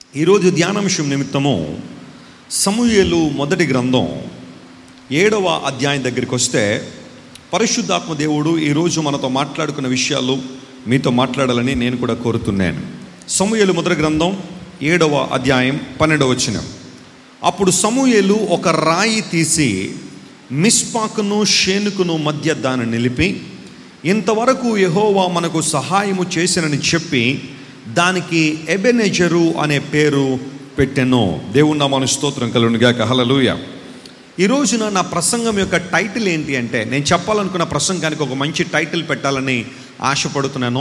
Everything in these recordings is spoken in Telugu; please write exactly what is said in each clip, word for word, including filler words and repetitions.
ఈరోజు ధ్యానాంశం నిమిత్తము సమూయేలు మొదటి గ్రంథం ఏడవ అధ్యాయం దగ్గరికి వస్తే, పరిశుద్ధాత్మ దేవుడు ఈరోజు మనతో మాట్లాడుకున్న విషయాలు మీతో మాట్లాడాలని నేను కూడా కోరుతున్నాను. సమూయేలు మొదటి గ్రంథం ఏడవ అధ్యాయం పన్నెండవ వచనం. అప్పుడు సమూయేలు ఒక రాయి తీసి మిస్పాకును షేనుకును మధ్య దాన్ని నిలిపి, ఇంతవరకు యెహోవా మనకు సహాయము చేసినని చెప్పి దానికి ఎబెనెజరు అనే పేరు పెట్టెను. దేవుని నామమునకు స్తోత్రం కలుగును గాక. హల్లెలూయా. ఈ రోజున నా ప్రసంగం యొక్క టైటిల్ ఏంటి అంటే, నేను చెప్పాలనుకున్న ప్రసంగానికి ఒక మంచి టైటిల్ పెట్టాలని ఆశపడుతున్నాను.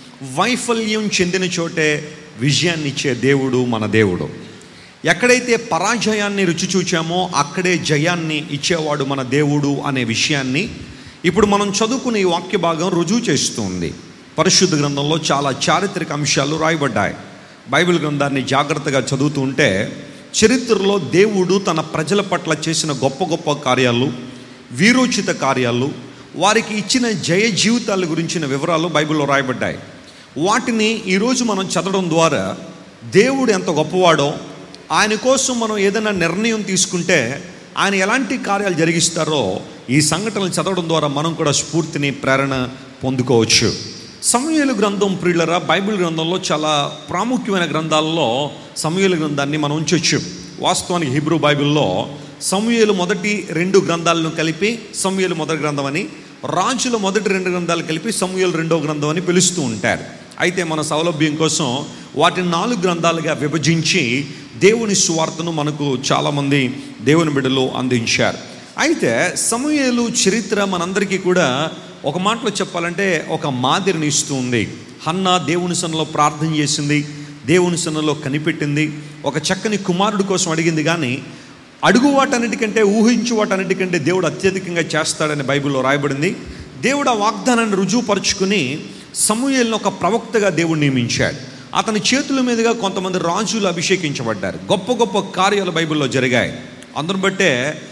వైఫల్యం చెందిన చోటే విజయాన్ని ఇచ్చే దేవుడు మన దేవుడు. ఎక్కడైతే పరాజయాన్ని రుచి చూచామో అక్కడే జయాన్ని ఇచ్చేవాడు మన దేవుడు అనే విషయాన్ని ఇప్పుడు మనం చదువుకునే ఈ వాక్య భాగం రుజువు చేస్తుంది. పరిశుద్ధ గ్రంథంలో చాలా చారిత్రక అంశాలు రాయబడ్డాయి. బైబిల్ గ్రంథాన్ని జాగ్రత్తగా చదువుతూ ఉంటే చరిత్రలో దేవుడు తన ప్రజల పట్ల చేసిన గొప్ప గొప్ప కార్యాలు, వీరోచిత కార్యాలు, వారికి ఇచ్చిన జయ జీవితాల గురించిన వివరాలు బైబిల్లో రాయబడ్డాయి. వాటిని ఈరోజు మనం చదవడం ద్వారా దేవుడు ఎంత గొప్పవాడో, ఆయన కోసం మనం ఏదైనా నిర్ణయం తీసుకుంటే ఆయన ఎలాంటి కార్యాలు జరిగిస్తారో ఈ సంఘటనలు చదవడం ద్వారా మనం కూడా స్ఫూర్తిని, ప్రేరణ పొందుకోవచ్చు. సమూయేలు గ్రంథం ప్రియులరా, బైబిల్ గ్రంథంలో చాలా ప్రాముఖ్యమైన గ్రంథాలలో సమూయేలు గ్రంథాన్ని మనం ఉంచవచ్చు. వాస్తవానికి హీబ్రూ బైబిల్లో సమూయేలు మొదటి రెండు గ్రంథాలను కలిపి సమూయేలు మొదటి గ్రంథం అని, రాజుల మొదటి రెండు గ్రంథాలు కలిపి సమూయేలు రెండో గ్రంథం అని పిలుస్తూ ఉంటారు. అయితే మన సౌలభ్యం కోసం వాటిని నాలుగు గ్రంథాలుగా విభజించి దేవుని సువార్తను మనకు చాలామంది దేవుని బిడ్డలు అందించారు. అయితే సమూయేలు చరిత్ర మనందరికీ కూడా ఒక మాటలో చెప్పాలంటే ఒక మాదిరిని ఇస్తూ ఉంది. హన్నా దేవుని సన్నిధిలో ప్రార్థన చేసింది, దేవుని సన్నిధిలో కనిపెట్టింది, ఒక చక్కని కుమారుడి కోసం అడిగింది. కానీ అడుగు వాటన్నిటికంటే, ఊహించు వాటన్నిటికంటే దేవుడు అత్యధికంగా చేస్తాడని బైబిల్లో రాయబడింది. దేవుడు ఆ వాగ్దానాన్ని రుజువుపరుచుకుని సమూయేలును ఒక ప్రవక్తగా దేవుడు నియమించాడు. అతని చేతుల మీదుగా కొంతమంది రాజులు అభిషేకించబడ్డారు. గొప్ప గొప్ప కార్యాలు బైబిల్లో జరిగాయి. అందును బట్టే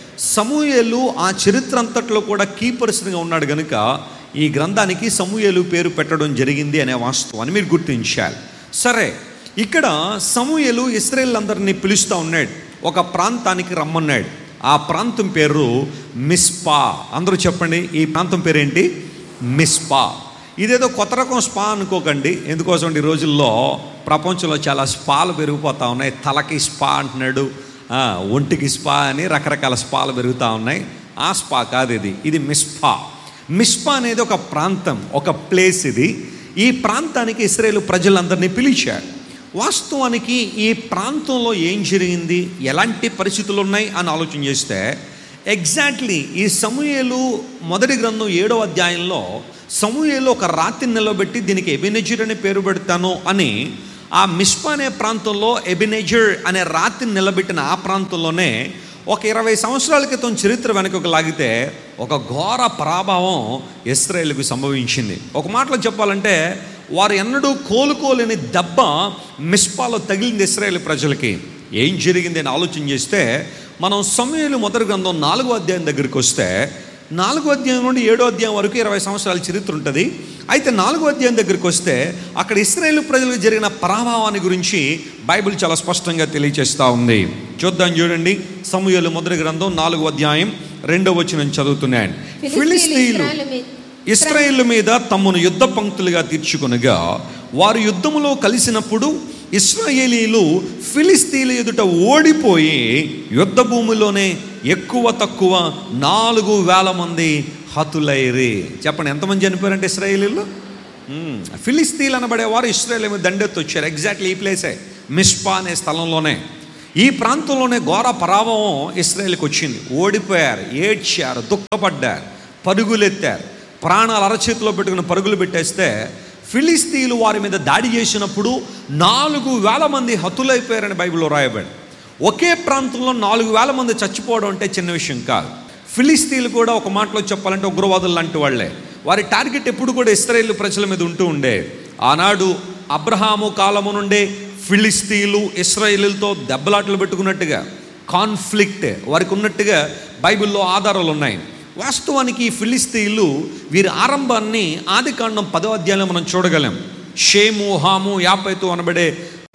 సమూయేలు ఆ చరిత్ర అంతట్లో కూడా కీ పర్సన్గా ఉన్నాడు కనుక ఈ గ్రంథానికి సమూయేలు పేరు పెట్టడం జరిగింది అనే వాస్తవాన్ని మీరు గుర్తించాలి. సరే, ఇక్కడ సమూయేలు ఇశ్రాయేలులందరినీ పిలుస్తూ ఉన్నాడు, ఒక ప్రాంతానికి రమ్మన్నాడు. ఆ ప్రాంతం పేరు మిస్పా. అందరూ చెప్పండి, ఈ ప్రాంతం పేరేంటి? మిస్పా. ఇదేదో కొత్త రకం స్పా అనుకోకండి. ఎందుకోసం ఈ రోజుల్లో ప్రపంచంలో చాలా స్పాలు పెరిగిపోతూ ఉన్నాయి. తలకి స్పా అంటున్నాడు, ఒంటికి స్పా అని రకరకాల స్పాలు పెరుగుతూ ఉన్నాయి. ఆ స్పా కాదు ఇది, ఇది మిస్పా. మిస్పా అనేది ఒక ప్రాంతం, ఒక ప్లేస్. ఇది ఈ ప్రాంతానికి ఇశ్రాయేలు ప్రజలందరినీ పిలిచాడు. వాస్తవానికి ఈ ప్రాంతంలో ఏం జరిగింది, ఎలాంటి పరిస్థితులు ఉన్నాయి అని ఆలోచన చేస్తే ఎగ్జాక్ట్లీ ఈ సమూయేలు మొదటి గ్రంథం ఏడో అధ్యాయంలో సమూయేలు ఒక రాతిని నిలబెట్టి దీనికి ఎబెనెజర్ అనే పేరు పెడతాను అని ఆ మిస్పా అనే ప్రాంతంలో ఎబెనెజర్ అనే రాతిని నిలబెట్టిన ఆ ప్రాంతంలోనే ఒక ఇరవై సంవత్సరాల క్రితం చరిత్ర వెనకకు లాగితే ఒక ఘోర పరాభావం ఇశ్రాయేలుకు సంభవించింది. ఒక మాటలో చెప్పాలంటే వారు ఎన్నడూ కోలుకోలేని దెబ్బ మిస్పాలో తగిలింది ఇశ్రాయేలు ప్రజలకి. ఏం జరిగింది అని ఆలోచన చేస్తే మనం సమూయేలు మొదటి గ్రంథం నాలుగో అధ్యాయం దగ్గరికి వస్తే, నాలుగో అధ్యాయం నుండి ఏడో అధ్యాయం వరకు ఇరవై సంవత్సరాల చరిత్ర ఉంటుంది. అయితే నాలుగో అధ్యాయం దగ్గరికి వస్తే అక్కడ ఇశ్రాయేలు ప్రజలకు జరిగిన పరాభావాన్ని గురించి బైబిల్ చాలా స్పష్టంగా తెలియజేస్తూ ఉంది. చూద్దాం, చూడండి. సమూయేలు మొదటి గ్రంథం నాలుగో అధ్యాయం రెండో వచనం చదువుతున్నాను. ఫిలిష్తీయులు ఇశ్రాయేలు మీద తమను యుద్ధ పంక్తులుగా తీర్చుకొనగా వారు యుద్ధములో కలిసినప్పుడు ఇశ్రాయేలీలు ఫిలిష్తీయుల ఎదుట ఓడిపోయి యుద్ధ భూమిలోనే ఎక్కువ తక్కువ నాలుగు వేల మంది హతులైరి. చెప్పండి, ఎంతమంది చనిపోయారంటే ఇశ్రాయేలీలు? ఫిలిష్తీయులు అనబడేవారు ఇశ్రాయేలు మీద దండెత్తి వచ్చారు. ఎగ్జాక్ట్లీ ఈ ప్లేసే, మిస్పా అనే స్థలంలోనే. ఈ ప్రాంతంలోనే ఘోర పరాభవం ఇశ్రాయేలుకి వచ్చింది. ఓడిపోయారు, ఏడ్చారు, దుఃఖపడ్డారు, పరుగులెత్తారు. ప్రాణాలు అరచేతిలో పెట్టుకుని పరుగులు పెట్టేస్తే ఫిలిష్తీయులు వారి మీద దాడి చేసినప్పుడు నాలుగు వేల మంది హతులైపోయారని బైబిల్లో రాయబడి. ఒకే ప్రాంతంలో నాలుగు వేల మంది చచ్చిపోవడం అంటే చిన్న విషయం కాదు. ఫిలిష్తీయులు కూడా ఒక మాటలో చెప్పాలంటే ఉగ్రవాదులు లాంటి వాళ్ళే. వారి టార్గెట్ ఎప్పుడు కూడా ఇశ్రాయేలు ప్రజల మీద ఉంటూ ఉండే. ఆనాడు అబ్రహాము కాలము నుండే ఫిలిష్తీయులు ఇశ్రాయేలులతో దెబ్బలాటలు పెట్టుకున్నట్టుగా, కాన్ఫ్లిక్ట్ వారికి ఉన్నట్టుగా బైబిల్లో ఆధారాలు ఉన్నాయి. వాస్తవానికి ఈ ఫిలిష్తీయులు వీరి ఆరంభాన్ని ఆదికాండం పదో అధ్యాయంలో మనం చూడగలం. షేము, హాము, యాపెతు అనబడే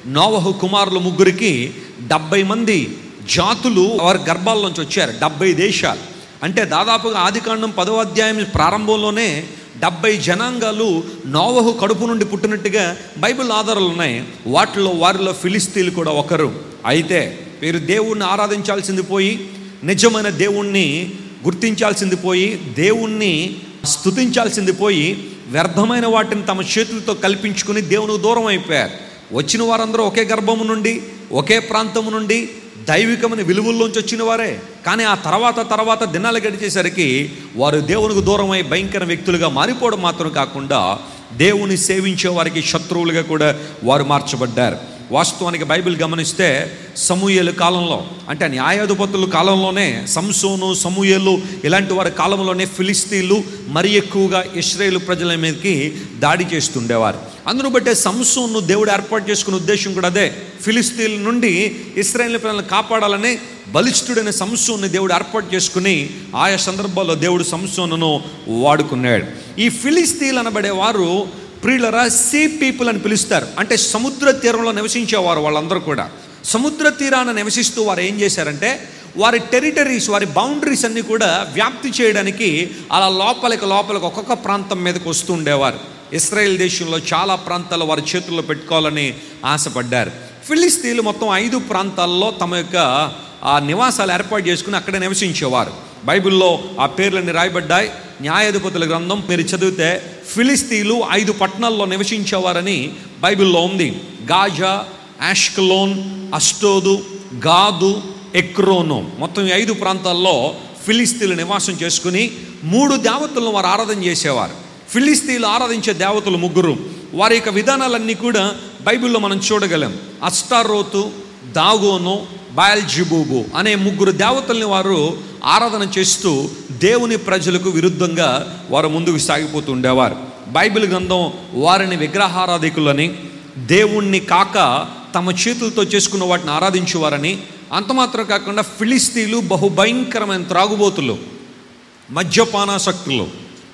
నోవహు కుమారులు ముగ్గురికి డెబ్బై మంది జాతులు వారి గర్భాల్లోంచి వచ్చారు. డెబ్బై దేశాలు అంటే దాదాపుగా ఆదికాండం పదో అధ్యాయం ప్రారంభంలోనే డెబ్బై జనాంగాలు నోవహు కడుపు నుండి పుట్టినట్టుగా బైబిల్ ఆధారాలు ఉన్నాయి. వాటిలో వారిలో ఫిలిస్తీన్లు కూడా ఒకరు. అయితే వీరు దేవుణ్ణి ఆరాధించాల్సింది పోయి, నిజమైన దేవుణ్ణి గుర్తించాల్సింది పోయి, దేవుణ్ణి స్తుతించాల్సింది పోయి, వ్యర్థమైన వాటిని తమ చేతులతో కల్పించుకుని దేవునికి దూరం అయిపోయారు. వచ్చిన వారందరూ ఒకే గర్భము నుండి, ఒకే ప్రాంతము నుండి, దైవికమైన విలువల్లోంచి వచ్చిన వారే. కానీ ఆ తర్వాత తర్వాత దినాలు గడిచేసరికి వారు దేవునికి దూరమై భయంకర వ్యక్తులుగా మారిపోవడం మాత్రం కాకుండా దేవుని సేవించే వారికి శత్రువులుగా కూడా వారు మార్చబడ్డారు. వాస్తవానికి బైబిల్ గమనిస్తే సమూయేలు కాలంలో, అంటే న్యాయాధిపతుల కాలంలోనే సంసోను, సమూయేలు ఇలాంటి వారి కాలంలోనే ఫిలిస్తీన్లు మరి ఎక్కువగా ఇశ్రాయేలు ప్రజల మీదకి దాడి చేస్తుండేవారు. అందును బట్టే సంసోను దేవుడు ఏర్పాటు చేసుకునే ఉద్దేశం కూడా అదే. ఫిలిస్తీన్ల నుండి ఇశ్రాయేలు ప్రజలను కాపాడాలని బలిష్ఠుడైన సంసోన్ని దేవుడు ఏర్పాటు చేసుకుని ఆయా సందర్భాల్లో దేవుడు సంసోనును వాడుకున్నాడు. ఈ ఫిలిస్తీన్లు అనబడే వారు ప్రియులరా సీ పీపుల్ అని పిలుస్తారు. అంటే సముద్ర తీరంలో నివసించేవారు. వాళ్ళందరూ కూడా సముద్ర తీరాన నివసిస్తూ వారు ఏం చేశారంటే వారి టెరిటరీస్, వారి బౌండరీస్ అన్నీ కూడా వ్యాప్తి చేయడానికి అలా లోపలికి లోపలికి ఒక్కొక్క ప్రాంతం మీదకి వస్తూ ఉండేవారు. ఇశ్రాయేల్ దేశంలో చాలా ప్రాంతాలు వారి చేతుల్లో పెట్టుకోవాలని ఆశపడ్డారు. ఫిలిస్తీన్లు మొత్తం ఐదు ప్రాంతాల్లో తమ యొక్క ఆ నివాసాలు ఏర్పాటు చేసుకుని అక్కడ నివసించేవారు. బైబిల్లో ఆ పేర్లన్నీ రాయబడ్డాయి. న్యాయాధిపతుల గ్రంథం మీరు చదివితే ఫిలిస్తీన్లు ఐదు పట్టణాల్లో నివసించేవారని బైబిల్లో ఉంది. గాజా, ఆష్కలోన్, అష్టోదు, గాదు, ఎక్రోను, మొత్తం ఈ ఐదు ప్రాంతాల్లో ఫిలిస్తీన్లు నివాసం చేసుకుని మూడు దేవతలను వారు ఆరాధన చేసేవారు. ఫిలిస్తీన్లు ఆరాధించే దేవతలు ముగ్గురు. వారి యొక్క విధానాలన్నీ కూడా బైబిల్లో మనం చూడగలం. అష్టారోతు, దాగోను, బయల్జెబూబు అనే ముగ్గురు దేవతల్ని వారు ఆరాధన చేస్తూ దేవుని ప్రజలకు విరుద్ధంగా వారు ముందుకు సాగిపోతూ ఉండేవారు. బైబిల్ గ్రంథం వారిని విగ్రహారాధికులని, దేవుణ్ణి కాక తమ చేతులతో చేసుకున్న వాటిని ఆరాధించేవారని, అంత మాత్రం కాకుండా ఫిలిస్తీన్లు బహుభయంకరమైన త్రాగుబోతులు, మద్యపానాసక్తులు,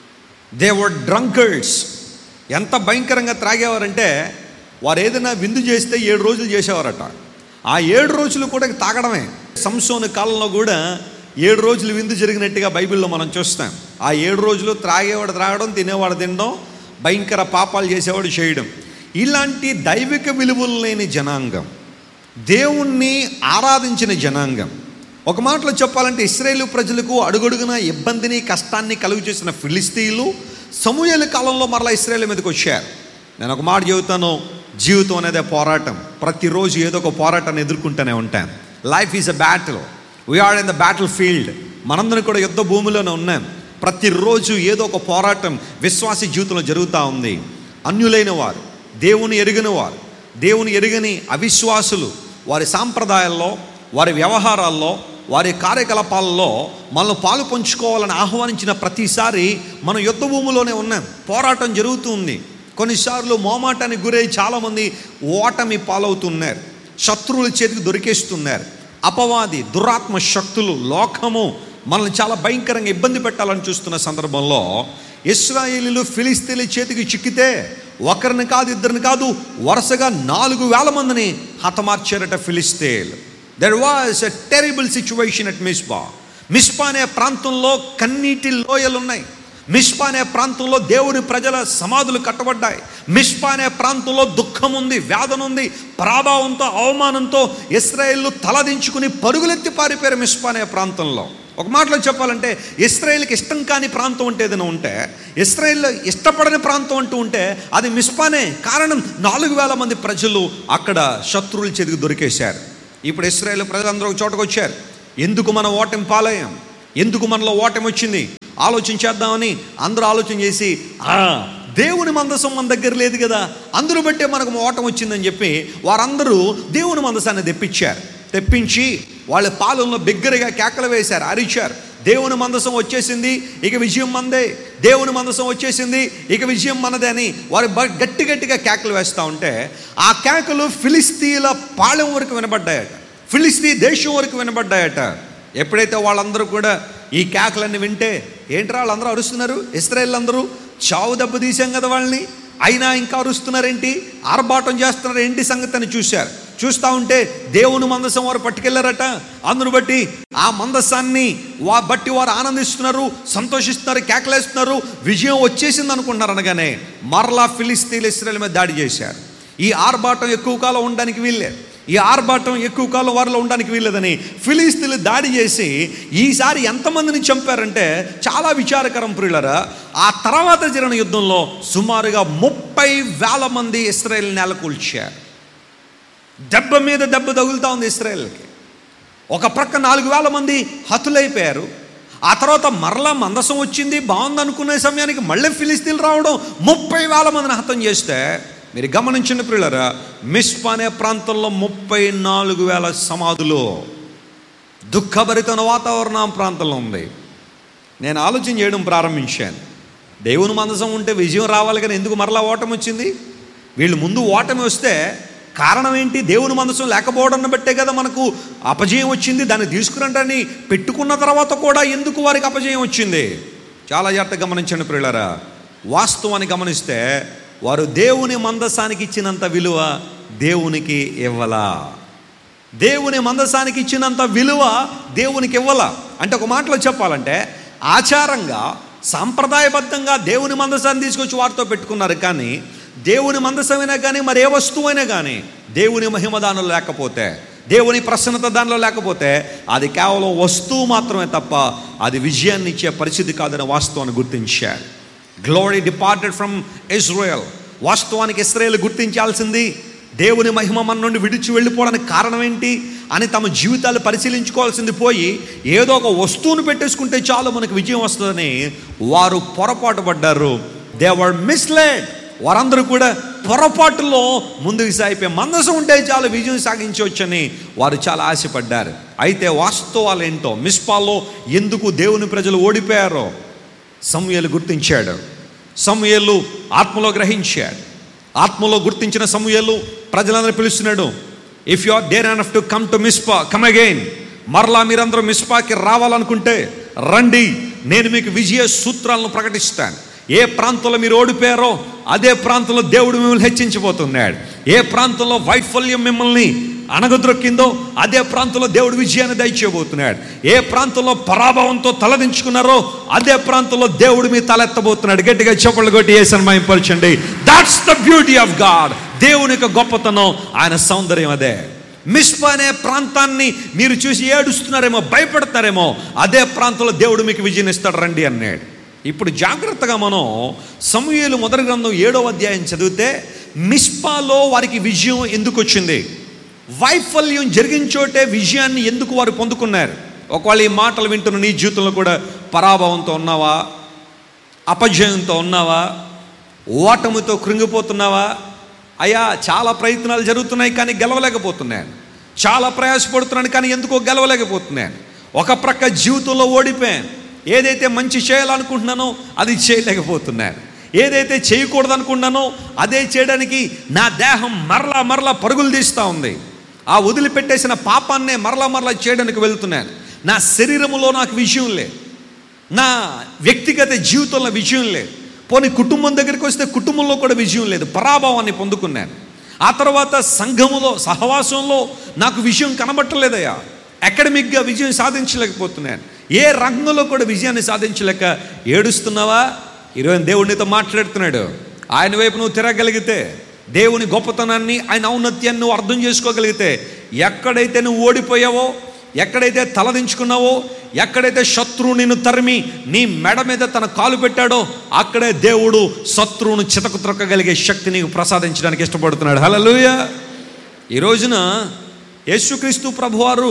దే వర్ డ్రంకర్డ్స్. ఎంత భయంకరంగా త్రాగేవారంటే వారు ఏదైనా విందు చేస్తే ఏడు రోజులు చేసేవారట. ఆ ఏడు రోజులు కూడా తాగడమే. సంసోను కాలంలో కూడా ఏడు రోజులు విందు జరిగినట్టుగా బైబిల్లో మనం చూస్తాం. ఆ ఏడు రోజులు త్రాగేవాడు త్రాగడం, తినేవాడు తినడం, భయంకర పాపాలు చేసేవాడు చేయడం. ఇలాంటి దైవిక విలువలు లేని జనాంగం, దేవుణ్ణి ఆరాధించిన జనాంగం. ఒక మాటలో చెప్పాలంటే ఇశ్రాయేలు ప్రజలకు అడుగడుగున ఇబ్బందిని కష్టాన్ని కలుగు చేసిన ఫిలిస్తీన్లు సమూయేలు కాలంలో మరలా ఇశ్రాయేలు మీదకి వచ్చారు. నేను ఒక మాట చెబుతాను, జీవితం అనేది పోరాటం. ప్రతిరోజు ఏదో ఒక పోరాటాన్ని ఎదుర్కొంటూనే ఉంటాను. Life is a battle. We are in the battle field. మనందరం కూడా యుద్ధ భూమిలోనే ఉన్నాం. ప్రతిరోజు ఏదో ఒక పోరాటం విశ్వాసీ జీవితంలో జరుగుతూ ఉంది. అన్యులైన వారు, దేవుని ఎరుగని వారు, దేవుని ఎరుగని అవిశ్వాసులు వారి సాంప్రదాయాల్లో, వారి వ్యవహారాల్లో, వారి కార్యకలాపాలలో మనల్ని పాలు పంచుకోవాలని ఆహ్వానించిన ప్రతిసారి మనం యుద్ధ భూమిలోనే ఉన్నాం. పోరాటం జరుగుతుంది. కొన్నిసార్లు మోమాటానికి గురై చాలామంది ఓటమి పాలవుతున్నారు. శత్రువుల చేతికి దొరికేస్తున్నారు. అపవాది, దురాత్మ శక్తులు, లోకము మనల్ని చాలా భయంకరంగా ఇబ్బంది పెట్టాలని చూస్తున్న సందర్భంలో ఇశ్రాయేలీలు ఫిలిస్తీన్ల చేతికి చిక్కితే ఒకరిని కాదు, ఇద్దరిని కాదు, వరుసగా నాలుగు వేల మందిని హతమార్చారట ఫిలిస్తీన్లు. There was a terrible situation at మిస్పా. మిస్పా అనే ప్రాంతంలో కన్నీటి లోయలు ఉన్నాయి. మిస్పా అనే ప్రాంతంలో దేవుని ప్రజల సమాధులు కట్టబడ్డాయి. మిస్పా అనే ప్రాంతంలో దుఃఖం ఉంది, వేదన ఉంది, ప్రాభావంతో, అవమానంతో ఇశ్రాయేలు తలదించుకుని పరుగులెత్తి పారిపోయారు మిస్పా అనే ప్రాంతంలో. ఒక మాటలో చెప్పాలంటే ఇశ్రాయేలుకి ఇష్టం కాని ప్రాంతం అంటే ఏదైనా ఉంటే, ఇశ్రాయేల్లో ఇష్టపడని ప్రాంతం అంటూ ఉంటే అది మిస్పానే. కారణం నాలుగు వేల మంది ప్రజలు అక్కడ శత్రువుల చేతికి దొరికేశారు. ఇప్పుడు ఇశ్రాయేలు ప్రజలందరూ ఒక చోటకు వచ్చారు. ఎందుకు మనం ఓటమి పాలయ్యాం, ఎందుకు మనలో ఓటమి వచ్చింది ఆలోచించేద్దామని అందరూ ఆలోచన చేసి, ఆ దేవుని మందసం మన దగ్గర లేదు కదా, అందును బట్టే మనకు ఓటమి వచ్చిందని చెప్పి వారందరూ దేవుని మందసాన్ని తెప్పించారు. తెప్పించి వాళ్ళ పాలనలో బిగ్గరగా కేకలు వేశారు, అరిచారు. దేవుని మందసం వచ్చేసింది, ఇక విజయం మనదే. దేవుని మందసం వచ్చేసింది, ఇక విజయం మనదే అని వారు గట్టి గట్టిగా కేకలు వేస్తూ ఉంటే ఆ కేకలు ఫిలిస్తీన్ల పాళెం వరకు వినబడ్డాయట, ఫిలిస్తీ దేశం వరకు వినబడ్డాయట. ఎప్పుడైతే వాళ్ళందరూ కూడా ఈ కేకలన్నీ వింటే, ఏంట్రా వాళ్ళందరూ అరుస్తున్నారు, ఇశ్రాయేలు అందరూ చావు దెబ్బ తీసాం కదా వాళ్ళని, అయినా ఇంకా అరుస్తున్నారేంటి, ఆర్భాటం చేస్తున్నారు, ఏంటి సంగతి అని చూశారు. చూస్తూ ఉంటే దేవుని మందసం వారు పట్టుకెళ్ళారట. అందును బట్టి ఆ మందసాన్ని వా బట్టి వారు ఆనందిస్తున్నారు, సంతోషిస్తున్నారు, కేకలేస్తున్నారు. విజయం వచ్చేసింది అనుకుంటున్నారు. అనగానే మరలా ఫిలిస్తీన్లు ఇశ్రాయేలు మీద దాడి చేశారు. ఈ ఆర్భాటం ఎక్కువ కాలం ఉండడానికి వీల్లేదు, ఈ ఆర్భాటం ఎక్కువ కాలం వారిలో ఉండడానికి వీల్లేదని ఫిలిస్తీన్లు దాడి చేసి ఈసారి ఎంతమందిని చంపారంటే చాలా విచారకరం ప్రియులారా. ఆ తర్వాత జరిగిన యుద్ధంలో సుమారుగా ముప్పై వేల మంది ఇశ్రాయేల్ నెలకొల్చారు. దెబ్బ మీద దెబ్బ తగులుతూ ఉంది ఇశ్రాయేల్కి. ఒక ప్రక్క నాలుగు వేల మంది హతులైపోయారు. ఆ తర్వాత మరలా మందసం వచ్చింది, బాగుంది అనుకునే సమయానికి మళ్ళీ ఫిలిస్తీన్లు రావడం, ముప్పై వేల మందిని హతం చేస్తే మీరు గమనించిన ప్రియులారా, మిస్పా అనే ప్రాంతంలో ముప్పై నాలుగు వేల సమాధులు, దుఃఖభరితమైన వాతావరణం ప్రాంతంలో ఉంది. నేను ఆలోచన చేయడం ప్రారంభించాను, దేవుని మందసం ఉంటే విజయం రావాలి కానీ ఎందుకు మరలా ఓటమి వచ్చింది? వీళ్ళు ముందు ఓటమి వస్తే కారణం ఏంటి? దేవుని మందసం లేకపోవడాన్ని బట్టే కదా మనకు అపజయం వచ్చింది. దాన్ని తీసుకురంటని పెట్టుకున్న తర్వాత కూడా ఎందుకు వారికి అపజయం వచ్చింది? చాలా జాగ్రత్తగా గమనించండి ప్రియులారా. వాస్తవాన్ని గమనిస్తే వారు దేవుని మందసానికి ఇచ్చినంత విలువ దేవునికి ఇవ్వలా. దేవుని మందసానికి ఇచ్చినంత విలువ దేవునికి ఇవ్వలా. అంటే ఒక మాటలో చెప్పాలంటే ఆచారంగా సాంప్రదాయబద్ధంగా దేవుని మందసాన్ని తీసుకొచ్చి వారితో పెట్టుకున్నారు. కానీ దేవుని మందసమైనా కానీ మరి ఏ వస్తువైనా కానీ దేవుని మహిమ దానిలో లేకపోతే, దేవుని ప్రసన్నత దానిలో లేకపోతే అది కేవలం వస్తువు మాత్రమే తప్ప అది విజయాన్ని ఇచ్చే పరిస్థితి కాదని వాస్తవాన్ని గుర్తించారు. Glory departed from Israel. వాస్తవానికి ఇశ్రాయేలు గుర్తించాల్సింది దేవుని మహిమ మన నుండి విడిచి వెళ్ళిపోవడానికి కారణం ఏంటి అని తమ జీవితాలు పరిశీలించుకోవాల్సింది పోయి ఏదో ఒక వస్తువును పెట్టేసుకుంటే చాలు మనకు విజయం వస్తుందని వారు పొరపాటు పడ్డారు. They were misled. వారందరూ కూడా పొరపాటులో ముందుకు సాగిపోయి మందసం ఉంటే చాలు విజయం సాగించవచ్చని వారు చాలా ఆశపడ్డారు. అయితే వాస్తవాలు ఏంటో, మిస్పాలో ఎందుకు దేవుని ప్రజలు ఓడిపోయారో సమూయేలు గుర్తించాడు. సమూయేలు ఆత్మలో గ్రహించాడు. ఆత్మలో గుర్తించిన సమూయేలు ప్రజలందరూ పిలుస్తున్నాడు, if you or dare enough to come to Mizpah, come again. మరలా మీరందరూ మిస్పాకి రావాలనుకుంటే రండి, నేను మీకు విజయ సూత్రాలను ప్రకటిస్తాను. ఏ ప్రాంతంలో మీరు ఓడిపోయారో అదే ప్రాంతంలో దేవుడు మిమ్మల్ని హెచ్చించబోతున్నాడు. ఏ ప్రాంతంలో వైఫల్యం మిమ్మల్ని అణగద్రొక్కిందో అదే ప్రాంతంలో దేవుడు విజయాన్ని దయచేయబోతున్నాడు. ఏ ప్రాంతంలో పరాభవంతో తలదించుకున్నారో అదే ప్రాంతంలో దేవుడు మీ తలెత్తబోతున్నాడు. గట్టిగా చప్పట్లు కొట్టి యేసుని మహిమపరచండి. That's the beauty of God. దేవుని యొక్క గొప్పతనం, ఆయన సౌందర్యం అదే. మిస్పా అనే ప్రాంతాన్ని మీరు చూసి ఏడుస్తున్నారేమో, భయపడతారేమో, అదే ప్రాంతంలో దేవుడు మీకు విజయం ఇస్తాడు, రండి అన్నాడు. ఇప్పుడు జాగ్రత్తగా మనం సమూయేలు మొదటి గ్రంథం ఏడవ అధ్యాయం చదివితే మిస్పాలో వారికి విజయం ఎందుకు వచ్చింది, వైఫల్యం జరిగిన చోటే విజయాన్ని ఎందుకు వారు పొందుకున్నారు? ఒకవేళ ఈ మాటలు వింటున్న నీ జీవితంలో కూడా పరాభవంతో ఉన్నావా, అపజయంతో ఉన్నావా, ఓటమితో కృంగిపోతున్నావా? అయ్యా చాలా ప్రయత్నాలు జరుగుతున్నాయి కానీ గెలవలేకపోతున్నాను, చాలా ప్రయాసపడుతున్నాను కానీ ఎందుకో గెలవలేకపోతున్నాను, ఒక ప్రక్క జీవితంలో ఓడిపోయాను, ఏదైతే మంచి చేయాలనుకుంటున్నానో అది చేయలేకపోతున్నాను, ఏదైతే చేయకూడదు అనుకున్నానో అదే చేయడానికి నా దేహం మరలా మరలా పరుగులు తీస్తూ ఉంది, ఆ వదిలిపెట్టేసిన పాపాన్నే మరలా మరలా చేయడానికి వెళ్తున్నాను, నా శరీరములో నాకు విజయం లేదు, నా వ్యక్తిగత జీవితంలో విజయం లేదు, పోనీ కుటుంబం దగ్గరికి వస్తే కుటుంబంలో కూడా విజయం లేదు, పరాభవాన్ని పొందుకున్నాను. ఆ తర్వాత సంఘములో సహవాసంలో నాకు విజయం కనబట్టలేదయ్యా, అకాడమిక్గా విజయం సాధించలేకపోతున్నాను, ఏ రంగంలో కూడా విజయాన్ని సాధించలేక ఏడుస్తున్నావా? ఈరోజు దేవునితో మాట్లాడుతున్నాడు. ఆయన వైపు నువ్వు తిరగలిగితే, దేవుని గొప్పతనాన్ని, ఆయన ఔన్నత్యాన్ని నువ్వు అర్థం చేసుకోగలిగితే, ఎక్కడైతే నువ్వు ఓడిపోయావో, ఎక్కడైతే తలదించుకున్నావో, ఎక్కడైతే శత్రువు నిన్ను తరిమి నీ మెడ మీద తన కాలు పెట్టాడో అక్కడే దేవుడు శత్రువును చితకు త్రొక్కగలిగే శక్తి నీకు ప్రసాదించడానికి ఇష్టపడుతున్నాడు. హల్లెలూయా. ఈ రోజున యేసుక్రీస్తు ప్రభువారు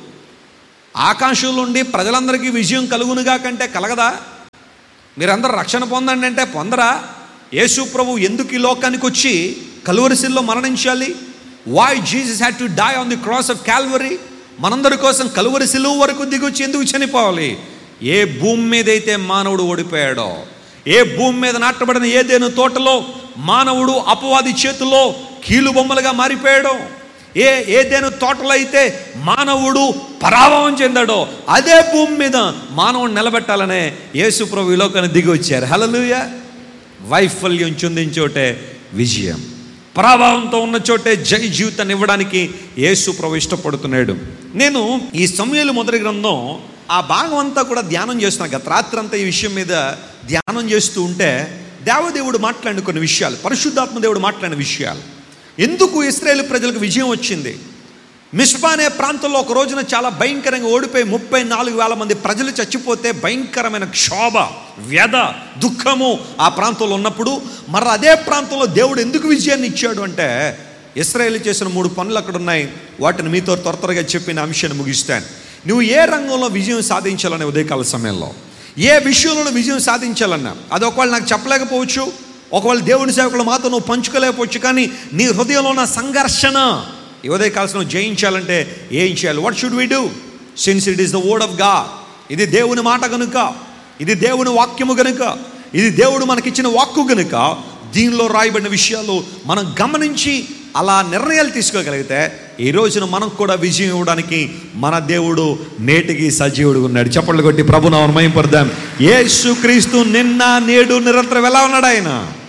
ఆకాశంలో ఉండి ప్రజలందరికీ విజయం కలుగునుగా కంటే కలగదా? మీరందరూ రక్షణ పొందండి అంటే పొందరా? యేసు ప్రభు ఎందుకు ఈ లోకానికి వచ్చి కల్వరి శిలువలో మరణించాలి? Why Jesus had to die on the cross of Calvary? మనందరి కోసం కల్వరి శిలువ వరకు దిగొచ్చి ఎందుకు చనిపోవాలి? ఏ భూమి మీద అయితే మానవుడు ఓడిపోయాడో, ఏ భూమి మీద నాటబడిన ఏదైనా తోటలో మానవుడు అపవాది చేతుల్లో కీలుబొమ్మలుగా మారిపోయాడో, ఏ ఏదైనా తోటలో అయితే మానవుడు పరాభవం చెందాడో అదే భూమి మీద మానవుడు నిలబెట్టాలనే యేసు ప్రభు ఈ లోకాన్ని దిగి వచ్చారు. హల్లెలూయా. వైఫల్యం చెందిన చోటే విజయం, ప్రభావంతో ఉన్న చోటే జై జీవితాన్ని ఇవ్వడానికి యేసు ప్రభు ఇష్టపడుతున్నాడు. నేను ఈ సమూయేలు మొదటి గ్రంథం ఆ భాగం అంతా కూడా ధ్యానం చేస్తున్నాను. గత రాత్రి అంతా ఈ విషయం మీద ధ్యానం చేస్తూ ఉంటే దేవదేవుడు మాట్లాడిన కొన్ని విషయాలు, పరిశుద్ధాత్మ దేవుడు మాట్లాడిన విషయాలు, ఎందుకు ఇశ్రాయేలు ప్రజలకు విజయం వచ్చింది. మిస్పా అనే ప్రాంతంలో ఒక రోజున చాలా భయంకరంగా ఓడిపోయి ముప్పై నాలుగు వేల మంది ప్రజలు చచ్చిపోతే భయంకరమైన క్షోభ, వ్యధ, దుఃఖము ఆ ప్రాంతంలో ఉన్నప్పుడు మరి అదే ప్రాంతంలో దేవుడు ఎందుకు విజయాన్ని ఇచ్చాడు అంటే ఇశ్రాయేలు చేసిన మూడు పనులు అక్కడ ఉన్నాయి. వాటిని మీతో త్వర త్వరగా చెప్పిన అంశాన్ని ముగిస్తాను. నువ్వు ఏ రంగంలో విజయం సాధించాలనే ఉదయకాల సమయంలో ఏ విషయంలో విజయం సాధించాలన్నా అది ఒకవేళ నాకు చెప్పలేకపోవచ్చు, ఒకవేళ దేవుని సేవకులు మాతో నువ్వు పంచుకోలేకపోవచ్చు, కానీ నీ హృదయంలో ఉన్న సంఘర్షణ ఈ ఉదయకాలం జయించాలంటే ఏం చేయాలి? What should we do? Since it is the word of God. ఇది దేవుని మాట కనుక, ఇది దేవుని వాక్యము గనుక, ఇది దేవుడు మనకిచ్చిన వాక్కు గనుక దీనిలో రాయబడిన విషయాలు మనం గమనించి అలా నిర్ణయాలు తీసుకోగలిగితే ఈ రోజున మనం కూడా విజయం ఇవ్వడానికి మన దేవుడు నేటికి సజీవుడుగా ఉన్నాడు. చప్పట్లు కొట్టి ప్రభునామమును మహిమపరుద్దాం. యేసుక్రీస్తు నిన్న నేడు నిరంతరం ఎలా ఉన్నాడు? ఆయన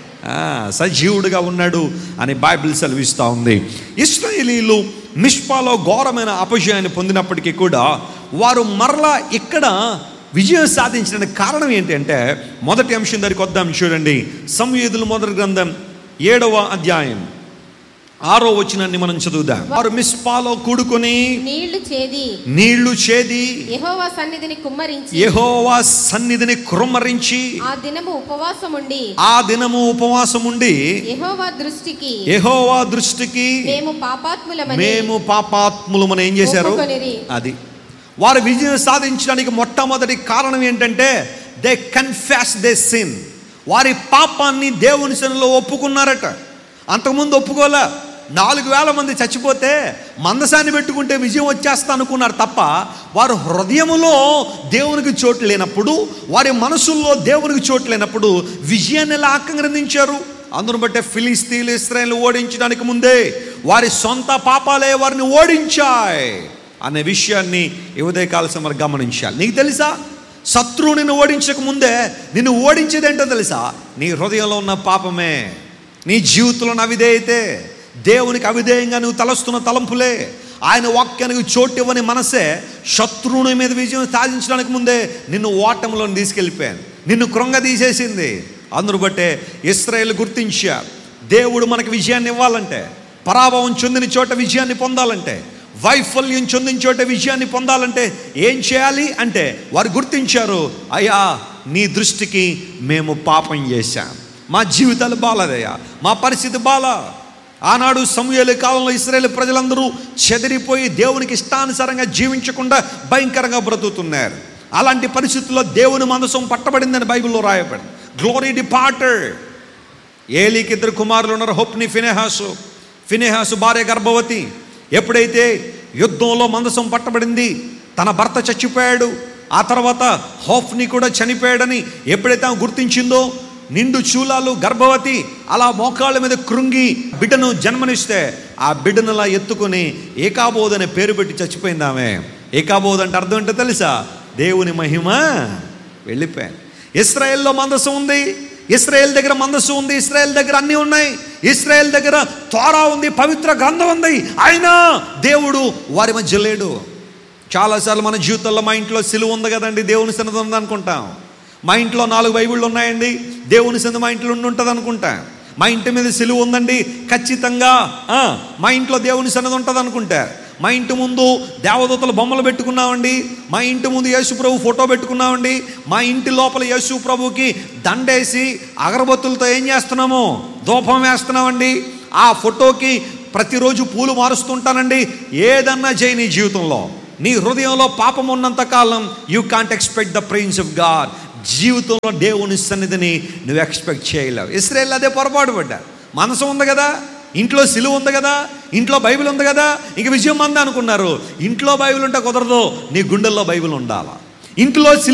సజీవుడిగా ఉన్నాడు అని బైబిల్ సెలవిస్తూ ఉంది. ఇశ్రాయేలీలు మిస్పాలో ఘోరమైన అపజయాన్ని పొందినప్పటికీ కూడా వారు మరలా ఇక్కడ విజయం సాధించడానికి కారణం ఏంటి అంటే మొదటి అంశం దగ్గరికి వద్దాం. చూడండి, సమూయేలు మొదటి గ్రంథం ఏడవ అధ్యాయం ఆరో వచనాన్ని మనం చదువుదాం. వారు మిస్పాలో కూడుకొని నీళ్లు చేది నీళ్లు చేది యెహోవా సన్నిధిని కుమ్మరించి యెహోవా సన్నిధిని కుమ్మరించి ఆ దినము ఉపవాసం ఉండి ఆ దినము ఉపవాసం ఉండి యెహోవా దృష్టికి యెహోవా దృష్టికి మేము పాపాత్ములమని మేము పాపాత్ములమని ఏం చేశారు? అది వారు విజయం సాధించడానికి మొట్టమొదటి కారణం ఏంటంటే దే కన్ఫెస్ దే సిన్. వారి పాపాన్ని దేవుని సన్నిధిలో ఒప్పుకున్నారట. అంతకుముందు ఒప్పుకోలే. నాలుగు వేల మంది చచ్చిపోతే మందసాన్ని పెట్టుకుంటే విజయం వచ్చేస్తా అనుకున్నారు తప్ప వారు హృదయములో దేవునికి చోటు లేనప్పుడు, వారి మనసుల్లో దేవునికి చోటు లేనప్పుడు విజయాన్ని ఎలా ఆక్రందించారు? అందును బట్టే ఫిలిస్తీన్లు ఇశ్రాయేలును ఓడించడానికి ముందే వారి సొంత పాపాలే వారిని ఓడించాయి అనే విషయాన్ని ఈ ఉదయకాల సమయం గమనించాలి. నీకు తెలుసా, శత్రువు నిన్ను ఓడించక ముందే నిన్ను ఓడించేది ఏంటో తెలుసా? నీ హృదయంలో ఉన్న పాపమే. నీ జీవితంలో అవిధేయతే, దేవునికి అవిధేయంగా నువ్వు తలస్తున్న తలంపులే, ఆయన వాక్యానికి చోటు ఇవ్వని మనసే శత్రువుని మీద విజయం సాధించడానికి ముందే నిన్ను ఓటంలో తీసుకెళ్ళిపోయాను, నిన్ను కృంగదీసేసింది. అందును బట్టే ఇశ్రాయేలు గుర్తించారు, దేవుడు మనకు విజయాన్ని ఇవ్వాలంటే, పరాభవం చెందిన చోట విజయాన్ని పొందాలంటే, వైఫల్యం చెందిన చోట విజయాన్ని పొందాలంటే ఏం చేయాలి అంటే వారు గుర్తించారు, అయ్యా నీ దృష్టికి మేము పాపం చేశాం, మా జీవితాలు బాలేదయ్యా, మా పరిస్థితి బాలా. ఆనాడు సమూయేలు కాలంలో ఇశ్రాయేలు ప్రజలందరూ చెదిరిపోయి దేవునికి ఇష్టానుసారంగా జీవించకుండా భయంకరంగా బ్రతుకుతున్నారు. అలాంటి పరిస్థితుల్లో దేవుని మందసం పట్టబడిందని బైబిల్లో రాయబడింది. Glory departed. ఏలీకి ఇద్దరు కుమారులు ఉన్నారు, హొప్ని, ఫినెహాసు. ఫినెహాసు భార్య గర్భవతి. ఎప్పుడైతే యుద్ధంలో మందసం పట్టబడింది, తన భర్త చచ్చిపోయాడు, ఆ తర్వాత హోఫ్ని కూడా చనిపోయాడని ఎప్పుడైతే ఆమె గుర్తించిందో, నిండు చూలాలు గర్భవతి అలా మోకాళ్ళ మీద కృంగి బిడ్డను జన్మనిస్తే ఆ బిడ్డను అలా ఎత్తుకొని ఏకాబోధ్ అనే పేరు పెట్టి చచ్చిపోయింది ఆమె. ఏకాబోధ్ అంటే అర్థం ఏంటో తెలుసా? దేవుని మహిమ వెళ్ళిపోయాను. ఇశ్రాయేల్లో మందసం ఉంది, ఇశ్రాయేల్ దగ్గర మందసం ఉంది, ఇశ్రాయేల్ దగ్గర అన్నీ ఉన్నాయి, ఇశ్రాయేల్ దగ్గర తోరా ఉంది, పవిత్ర గ్రంథం ఉంది, అయినా దేవుడు వారి మధ్య లేడు. చాలాసార్లు మన జీవితంలో మా ఇంట్లో సిలువ ఉంది కదండి, దేవుని సన్నిధి ఉంది అనుకుంటాం. మా ఇంట్లో నాలుగు బైబిళ్ళు ఉన్నాయండి, దేవుని సన్నిధి మా ఇంట్లో ఉండి ఉంటుంది అనుకుంటా. మా ఇంటి మీద సిలువ ఉందండి, ఖచ్చితంగా మా ఇంట్లో దేవుని సన్నిధి ఉంటుంది అనుకుంటా. మా ఇంటి ముందు దేవదూతల బొమ్మలు పెట్టుకున్నామండి, మా ఇంటి ముందు యేసుప్రభు ఫోటో పెట్టుకున్నామండి, మా ఇంటి లోపల యేసుప్రభుకి దండేసి అగరబత్తులతో ఏం చేస్తున్నాము? ధూపం వేస్తున్నామండి. ఆ ఫోటోకి ప్రతిరోజు పూలు మారుస్తుంటానండి. ఏదన్నా చేయి నీ జీవితంలో, నీ హృదయంలో పాపం ఉన్నంత కాలం you can't expect the presence of God. జీవితంలో దేవుని సన్నిధిని నువ్వు ఎక్స్పెక్ట్ చేయలేవు. ఇశ్రాయేల్ అదే పొరపాటు పడ్డారు. మనసు ఉంది కదా, ఇంట్లో సిలువ ఉంది కదా, ఇంట్లో బైబిల్ ఉంది కదా, ఇంక విజయం మంది అనుకున్నారు. ఇంట్లో బైబిల్ ఉంటే కుదరదు, నీ గుండెల్లో బైబిల్ ఉండాలా. ఇంట్లో